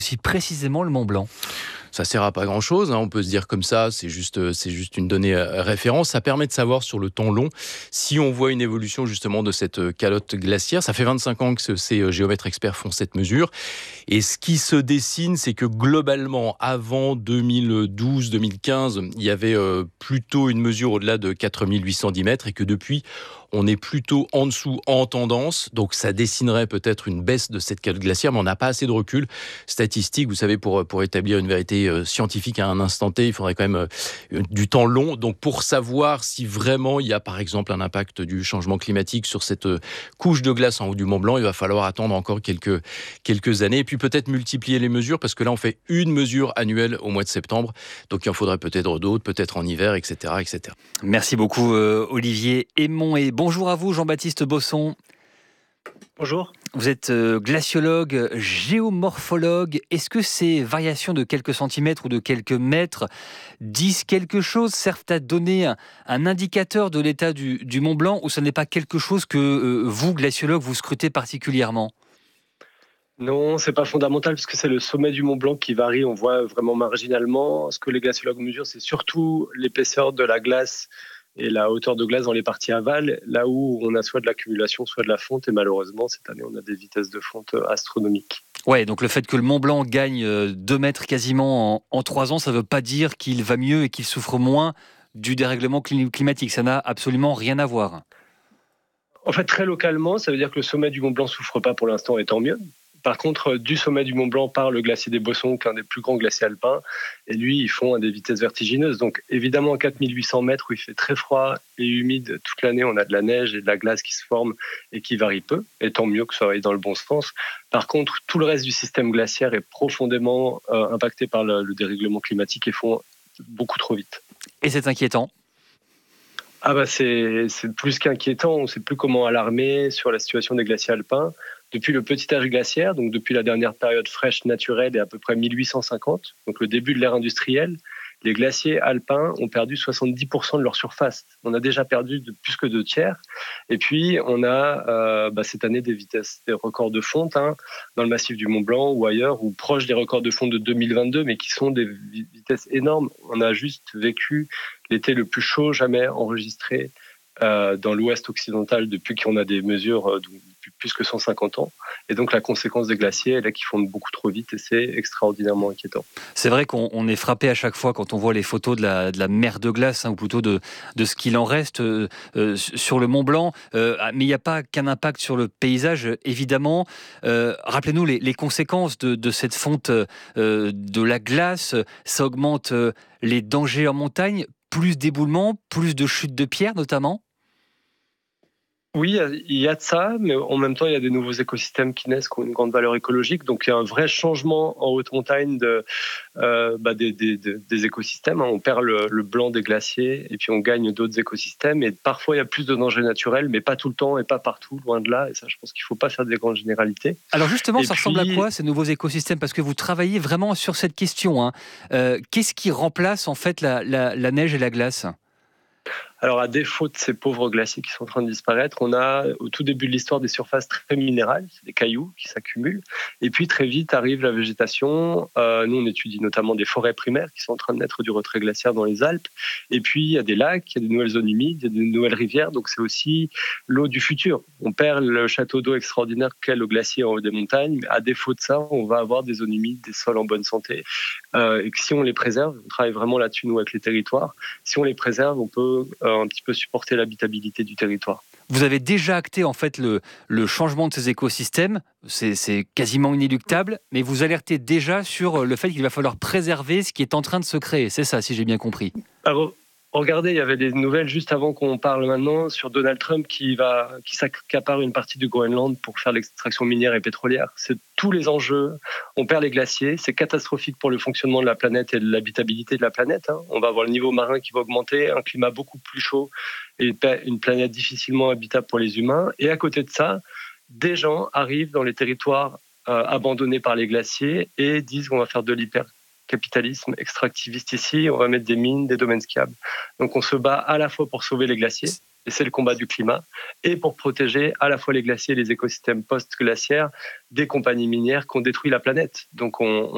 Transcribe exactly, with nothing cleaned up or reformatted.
Si précisément le Mont Blanc? Ça sert à pas grand-chose, hein, on peut se dire comme ça, c'est juste, c'est juste une donnée euh, référence. Ça permet de savoir sur le temps long si on voit une évolution justement de cette euh, calotte glaciaire. Ça fait vingt-cinq ans que ce- ces euh, géomètres experts font cette mesure. Et ce qui se dessine, c'est que globalement, avant deux mille douze deux mille quinze, il y avait euh, plutôt une mesure au-delà de quatre mille huit cent dix mètres et que depuis, on est plutôt en dessous en tendance. Donc ça dessinerait peut-être une baisse de cette calotte glaciaire, mais on n'a pas assez de recul statistique. Vous savez, pour, pour établir une vérité euh, scientifique à un instant T, il faudrait quand même euh, du temps long. Donc pour savoir si vraiment il y a par exemple un impact du changement climatique sur cette euh, couche de glace en haut du Mont Blanc, il va falloir attendre encore quelques, quelques années. Et puis peut-être multiplier les mesures, parce que là on fait une mesure annuelle au mois de septembre. Donc il en faudrait peut-être d'autres, peut-être en hiver, et cetera, et cetera. Merci beaucoup euh, Olivier Aymon et bonjour à vous Jean-Baptiste Bosson. Bonjour. Vous êtes euh, glaciologue, géomorphologue. Est-ce que ces variations de quelques centimètres ou de quelques mètres disent quelque chose, servent à donner un, un indicateur de l'état du, du Mont Blanc, ou ce n'est pas quelque chose que euh, vous, glaciologue, vous scrutez particulièrement? Non, c'est pas fondamental puisque c'est le sommet du Mont Blanc qui varie. On voit vraiment marginalement. Ce que les glaciologues mesurent, c'est surtout l'épaisseur de la glace et la hauteur de glace dans les parties aval, là où on a soit de l'accumulation, soit de la fonte. Et malheureusement, cette année, on a des vitesses de fonte astronomiques. Ouais, donc le fait que le Mont Blanc gagne euh, deux mètres quasiment en, en trois ans, ça ne veut pas dire qu'il va mieux et qu'il souffre moins du dérèglement clim- climatique. Ça n'a absolument rien à voir. En fait, très localement, ça veut dire que le sommet du Mont Blanc souffre pas pour l'instant, et tant mieux. Par contre, du sommet du Mont Blanc part le glacier des Bossons, qui est un des plus grands glaciers alpins, et lui, ils font à des vitesses vertigineuses. Donc, évidemment, à quatre mille huit cents mètres, où il fait très froid et humide toute l'année, on a de la neige et de la glace qui se forment et qui varie peu, et tant mieux que ça aille dans le bon sens. Par contre, tout le reste du système glaciaire est profondément euh, impacté par le, le dérèglement climatique et fond beaucoup trop vite. Et c'est inquiétant. Ah bah c'est, c'est plus qu'inquiétant, on ne sait plus comment alarmer sur la situation des glaciers alpins. Depuis le petit âge glaciaire, donc depuis la dernière période fraîche naturelle et à peu près mille huit cent cinquante, donc le début de l'ère industrielle, les glaciers alpins ont perdu soixante-dix pour cent de leur surface. On a déjà perdu de plus que deux tiers. Et puis, on a euh, bah, cette année des vitesses, des records de fonte hein, dans le massif du Mont Blanc ou ailleurs, ou proches des records de fonte de deux mille vingt-deux, mais qui sont des vitesses énormes. On a juste vécu l'été le plus chaud jamais enregistré euh, dans l'ouest occidental depuis qu'on a des mesures euh, depuis plus que cent cinquante ans. Et donc la conséquence des glaciers est là qui fondent beaucoup trop vite et c'est extraordinairement inquiétant. C'est vrai qu'on on est frappé à chaque fois quand on voit les photos de la, de la mer de glace, hein, ou plutôt de, de ce qu'il en reste euh, euh, sur le Mont Blanc. Euh, mais il n'y a pas qu'un impact sur le paysage, évidemment. Euh, rappelez-nous les, les conséquences de, de cette fonte euh, de la glace. Ça augmente euh, les dangers en montagne, plus d'éboulements, plus de chutes de pierres notamment. Oui, il y a de ça, mais en même temps, il y a des nouveaux écosystèmes qui naissent, qui ont une grande valeur écologique. Donc, il y a un vrai changement en haute montagne de, euh, bah, des, des, des écosystèmes. On perd le, le blanc des glaciers et puis on gagne d'autres écosystèmes. Et parfois, il y a plus de dangers naturels, mais pas tout le temps et pas partout, loin de là. Et ça, je pense qu'il ne faut pas faire des grandes généralités. Alors justement, et ça puis, ressemble à quoi ces nouveaux écosystèmes? Parce que vous travaillez vraiment sur cette question. Hein. Euh, qu'est-ce qui remplace en fait la, la, la neige et la glace? Alors, à défaut de ces pauvres glaciers qui sont en train de disparaître, on a au tout début de l'histoire des surfaces très minérales, c'est des cailloux qui s'accumulent. Et puis, très vite arrive la végétation. Euh, nous, on étudie notamment des forêts primaires qui sont en train de naître du retrait glaciaire dans les Alpes. Et puis, il y a des lacs, il y a des nouvelles zones humides, il y a des nouvelles rivières. Donc, c'est aussi l'eau du futur. On perd le château d'eau extraordinaire qu'est le glacier en haut des montagnes. Mais à défaut de ça, on va avoir des zones humides, des sols en bonne santé. Euh, et que si on les préserve, on travaille vraiment là-dessus, nous, avec les territoires. Si on les préserve, on peut euh, un petit peu supporter l'habitabilité du territoire. Vous avez déjà acté en fait le, le changement de ces écosystèmes, c'est, c'est quasiment inéluctable, mais vous alertez déjà sur le fait qu'il va falloir préserver ce qui est en train de se créer. C'est ça, si j'ai bien compris. Alors, regardez, il y avait des nouvelles juste avant qu'on parle maintenant sur Donald Trump qui va, qui s'accapare une partie du Groenland pour faire l'extraction minière et pétrolière. C'est tous les enjeux. On perd les glaciers. C'est catastrophique pour le fonctionnement de la planète et de l'habitabilité de la planète. Hein. On va avoir le niveau marin qui va augmenter, un climat beaucoup plus chaud et une planète difficilement habitable pour les humains. Et à côté de ça, des gens arrivent dans les territoires euh, abandonnés par les glaciers et disent qu'on va faire de l'hyper capitalisme extractiviste ici, on va mettre des mines, des domaines skiables. Donc on se bat à la fois pour sauver les glaciers, et c'est le combat du climat, et pour protéger à la fois les glaciers et les écosystèmes post-glaciaires des compagnies minières qui ont détruit la planète. Donc on,